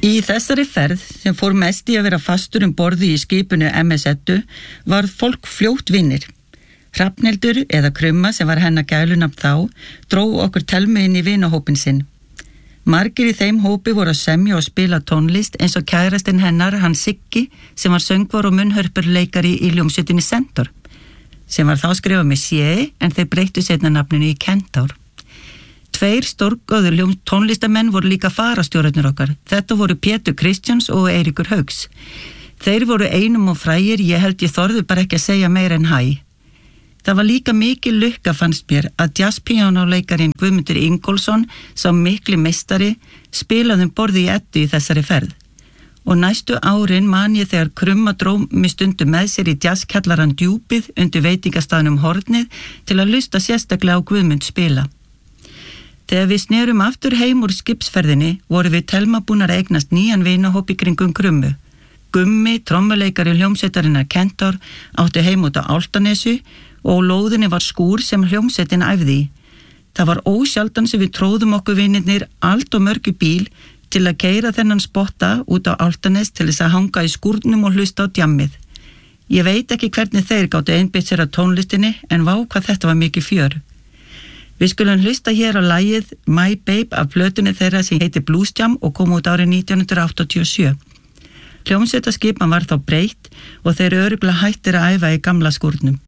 Í þessari ferð, sem fór mest í að vera fastur borði í skipinu MS Eddu, varð fólk fljótt vinir. Hrafnhildur eða Krumma, sem var hennar gælunafn þá, dró okkur Telmu inn í vinahópin sinn. Margir í þeim hópi voru að semja og spila tónlist eins og kærastinn hennar, hann Siggi, sem var söngvar og munnhörpurleikari í hljómsveitinni Centaur, sem var þá skrifað með C, en þeir breyttu seinna nafninu í Kentaur. 2 stórgóðir tónlistamenn voru líka farastjórarnir okkar. Þetta voru Pétur Kristjáns og Eiríkur Hauks. Þeir voru einum og frægir, ég held ég þorði bara ekki að segja meira en hæ. Það var líka mikil lukka fannst mér að jazzpíanóleikarin Guðmundur Ingólfsson, sá mikli meistari, spilaði borði í Eddu í þessari ferð. Og næstu árin man ég þegar Krumma dró mig stundum með sér í jazzkjallarann Djúpið undir veitingastaðnum Hornið til að hlusta sérstaklega á Guðmund spila. Þegar við snerum aftur heim úr skipsferðinni voru við Telma búnar að eignast nýjan vinahóp í kringum Krummu. Gummi, trommuleikari hljómsveitarinnar Kentaur, átti heim út á Álftanesi og lóðinni var skúr sem hljómsveitin æfði í. Það var ósjaldan sem við tróðum okkur vinirnir allt og mörgu bíl til að keyra þennan spotta út á Álftanes til þess að hanga í skúrnum og hlusta á djammið. Ég veit ekki hvernig þeir gátu einbeitt sér að tónlistinni, en vá hvað þetta var mikið fjör. Við skulum hlusta hér á lagið My Babe af plötunni þeirra sem heitir Blues Jam og kom út árið 1987. Hljómsveitaskipan var þá breytt og þeir örugglega hættir að æfa í gamla skúrnum.